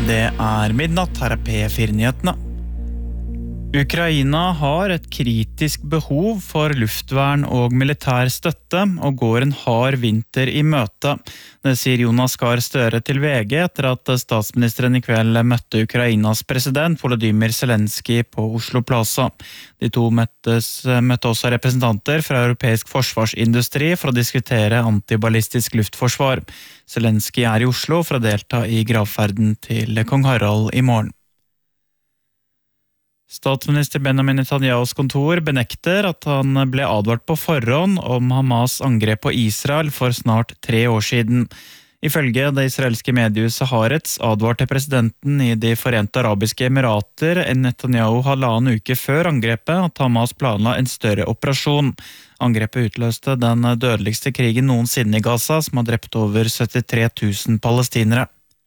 Det midnatt, her P4-nyhetene. Ukraina har et kritisk behov for luftvern og militær støtte, og går en hard vinter i møte. Det sier Jonas Gahr Støre til VG etter at statsministeren i kveld møtte Ukrainas president Volodymyr Zelensky på Oslo Plaza. De to møtte også representanter fra europeisk forsvarsindustri for å diskutere antiballistisk luftforsvar. Zelensky i Oslo for å delta i gravferden til kong Harald i morgen. Statsminister Benjamin Netanyahus kontor benekter at han ble advart på forhånd om Hamas angrep på Israel for snart 3 år siden. Ifølge det israelske mediehuset Haaretz advarte presidenten i de Forente Arabiske Emirater Netanyahu 1,5 uke før angrepet at Hamas planla en større operasjon. Angrepet utløste den dødeligste krigen noensinne i Gaza, som har drept over 73 000 palestinere.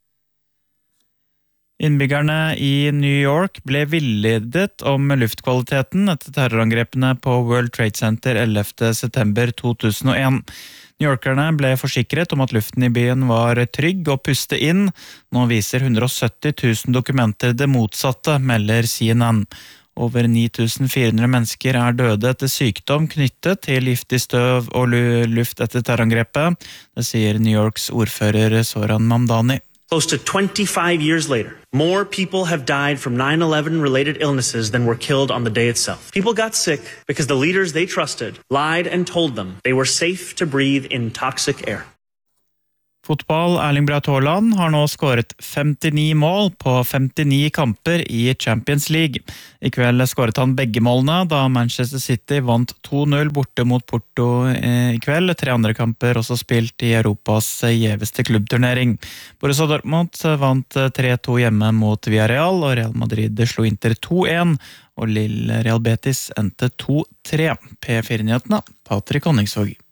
Innbyggerne i New York ble villedet om luftkvaliteten etter terrorangrepene på World Trade Center 11. september 2001. New Yorkerne ble forsikret om at luften i byen var trygg å puste inn. Nå viser 170 000 dokumenter det motsatte, melder CNN. Over 9400 mennesker døde etter sykdom knyttet til giftig støv og luft etter terrorangrepet. Det sier New Yorks ordfører Zoran Mamdani. Close to 25 years later, more people have died from 9/11 related illnesses than were killed on the day itself. People got sick because the leaders they trusted lied and told them they were safe to breathe in toxic air. Fotball, Erling Braut Haaland har nå skåret 59 mål på 59 kamper i Champions League. I kveld skåret han begge målene da Manchester City vant 2-0 borte mot Porto i kveld. 3 andre kamper også spilt i Europas gjeveste klubbturnering. Borussia Dortmund vant 3-2 hjemme mot Villarreal, og Real Madrid slo Inter 2-1, og Real Betis endte 2-3. P4-nyhetene, Patrick Honningsvåg.